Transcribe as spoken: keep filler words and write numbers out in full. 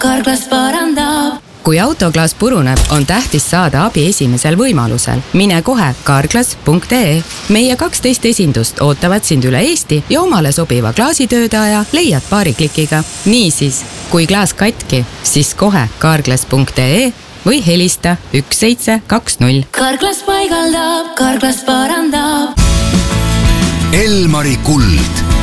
Carglass parandab. Kui autoklaas puruneb, on tähtis saada abi esimesel võimalusel. Mine kohe carglass punkt ee. Meie kaksteist esindust ootavad sind üle Eesti ja omale sobiva klaasitöödaja leiad paari klikiga. Niisiis, kui klaas katki, siis kohe carglass punkt ee või helista üks seitse kaks null. Carglass paigaldab, Carglass parandab. Elmari kuld.